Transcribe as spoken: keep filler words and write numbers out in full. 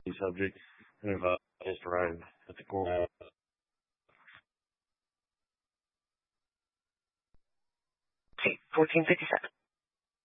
subject and have uh, just arrived at the courthouse. Okay, fourteen fifty-seven.